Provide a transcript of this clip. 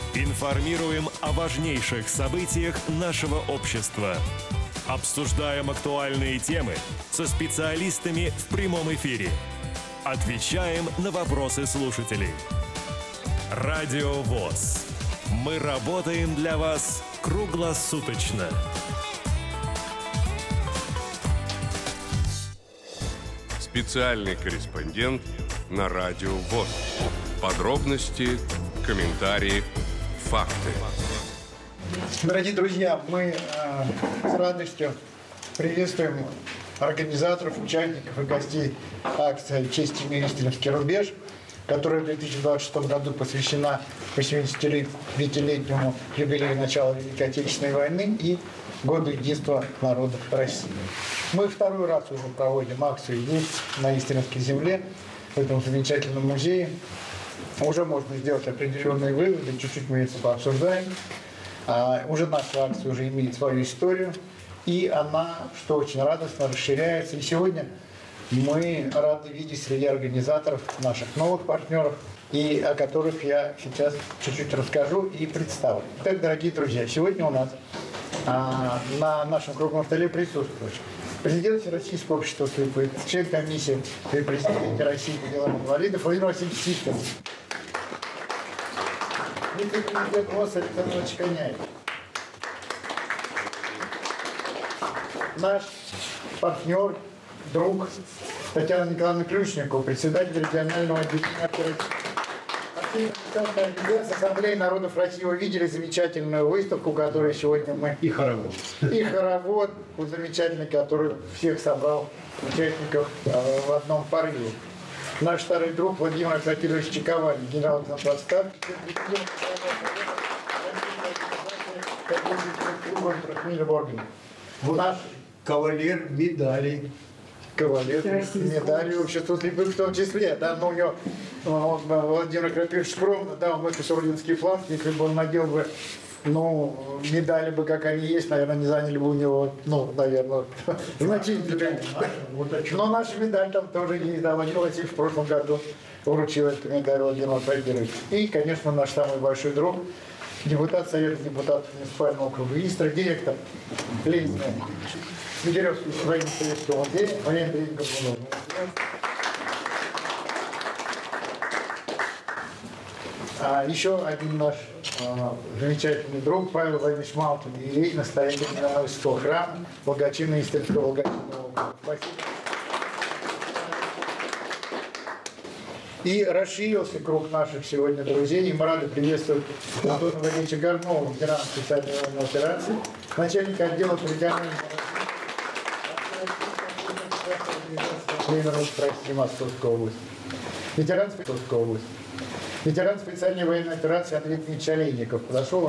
Информируем о важнейших событиях нашего общества. Обсуждаем актуальные темы со специалистами в прямом эфире. Отвечаем на вопросы слушателей. Радио ВОС. Мы работаем для вас круглосуточно. Специальный корреспондент на Радио ВОС. Подробности, комментарии, факты. Дорогие друзья, мы с радостью приветствуем организаторов, участников и гостей акции «Честь имею Истринский рубеж», которая в 2026 году посвящена 85-летнему юбилею начала Великой Отечественной войны и году единства народов России. Мы второй раз уже проводим акцию здесь, на Истринской земле, в этом замечательном музее. Уже можно сделать определенные выводы, чуть-чуть мы это пообсуждаем. Уже наша акция уже имеет свою историю, и она, что очень радостно, расширяется. И сегодня мы рады видеть среди организаторов наших новых партнеров, и о которых я сейчас чуть-чуть расскажу и представлю. Итак, дорогие друзья, сегодня у нас на нашем круглом столе присутствует президент Всероссийского общества слепых, член комиссии при президенте России по делам инвалидов Владимир Васильевич Сивкин, вице-президент ВОС Александр Иванович Коняев, наш партнер, друг Татьяна Николаевна Ключникова, председатель регионального отделения Организации Ассамблеи народов России. Вы видели замечательную выставку, которую сегодня мы... И хоровод. И хоровод замечательный, который всех собрал участников в одном порыве. Наш старый друг Владимир Аксакирович Чековаль, генерал в отставке, Наш кавалер медалей. Кавалер медали общества слепых в том числе. Да, но у него Владимир Крапивич скромно, да, он это орденский флаг, если бы он надел бы, медали бы, как они есть, наверное, не заняли бы у него, наверное, значительно. Но наша медаль там тоже есть, да, Владимир Васильевич в прошлом году вручил эту медаль Владимиру Владимировичу. И, конечно, наш самый большой друг, депутат Совета депутатов муниципального округа Истра, директор Ленина Сидеревский военно-советский музей, Валерий Тренников. Еще один наш замечательный друг Павел Владимирович Малкин, иерей, настоятель Мироносского храма, благочинный Истринского благочинного округа. Спасибо. И расширился круг наших сегодня друзей, и мы рады приветствовать Антона Владимировича Горнова, ветерана специальной военной операции, начальника отдела регионального России Московской области, ветеран специальной военной операции Андрей Дмитриевич Олейников. Подошел